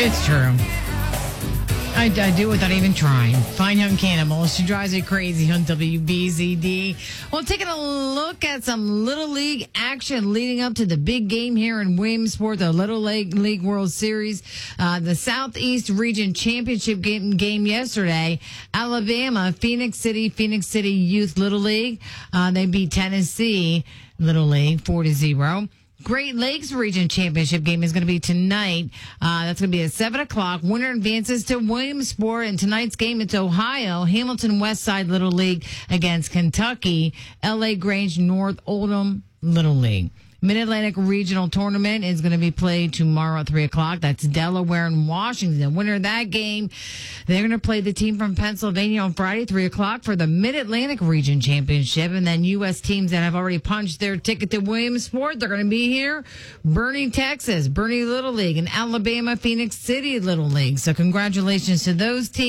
It's true. I do without even trying. Fine Young Cannibal. She drives me crazy on WBZD. Well, taking a look at some Little League action leading up to the big game here in Williamsport, the Little League World Series. The Southeast Region Championship game yesterday. Alabama, Phoenix City Youth Little League. They beat Tennessee Little League 4-0. Great Lakes Region Championship game is going to be tonight. That's going to be at 7 o'clock. Winner advances to Williamsport. And tonight's game, it's Ohio, Hamilton Westside Little League against Kentucky, L.A. Grange North Oldham Little League. Mid-Atlantic Regional Tournament is going to be played tomorrow at 3 o'clock. That's Delaware and Washington. The winner of that game, they're going to play the team from Pennsylvania on Friday, 3 o'clock for the Mid-Atlantic Region Championship. And then U.S. teams that have already punched their ticket to Williamsport, they're going to be here. Bernie, Texas, Bernie Little League, and Alabama, Phoenix City Little League. So congratulations to those teams.